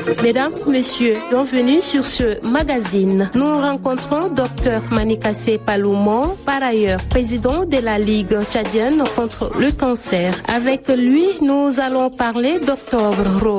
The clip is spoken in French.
Mesdames, Messieurs, bienvenue sur ce magazine. Nous rencontrons Dr Manikassé Paloumon, par ailleurs président de la Ligue tchadienne contre le cancer. Avec lui, nous allons parler d'Octobre Rose.